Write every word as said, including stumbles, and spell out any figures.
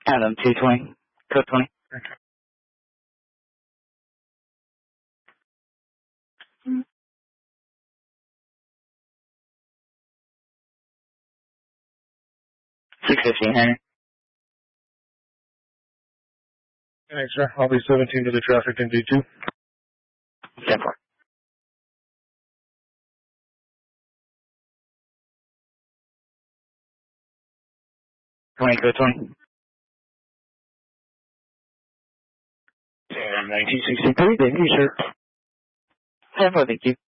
Adam two twenty, code twenty. six fifteen, Henry. Thanks, sir. I'll be seventeen to the traffic in D two. ten four. twenty, code twenty. nineteen sixty-three, thank you, sir. ten four, thank you.